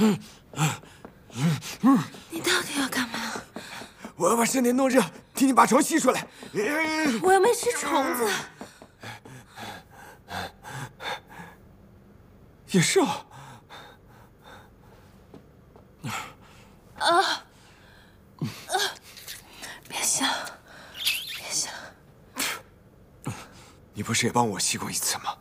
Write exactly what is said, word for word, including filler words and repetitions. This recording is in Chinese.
你到底要干嘛？ 我要把身体弄热，替你把虫吸出来。 我又没吃虫子。 也是啊。 啊！啊！别想，别想。 你不是也帮我吸过一次吗？